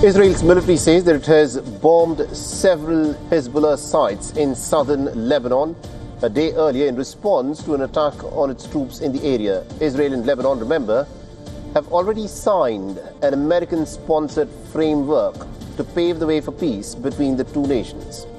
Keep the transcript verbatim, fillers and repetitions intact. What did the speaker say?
Israel's military says that it has bombed several Hezbollah sites in southern Lebanon a day earlier in response to an attack on its troops in the area. Israel and Lebanon, remember, have already signed an American-sponsored framework to pave the way for peace between the two nations.